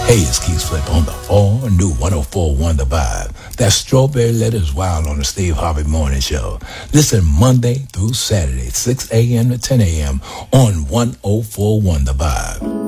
Hey, it's Keith Flip on the all new 104.1 The Vibe. That's Strawberry Letters Wild on the Steve Harvey Morning Show. Listen Monday through Saturday, 6 a.m. to 10 a.m. on 104.1 The Vibe.